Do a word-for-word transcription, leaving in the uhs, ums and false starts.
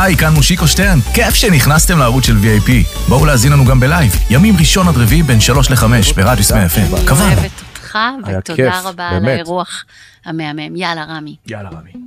היי, כאן מושיקו שטרן. כיף שנכנסתם לערוץ של וי איי פי. בואו להזין לנו גם בלייב. ימים ראשון עד רביעי בין שלוש לחמש ברדיוס מאה אף אם. אני קבענו. אוהבת אותך, ותודה רבה על האירוח המהמם. יאללה, רמי. יאללה, רמי.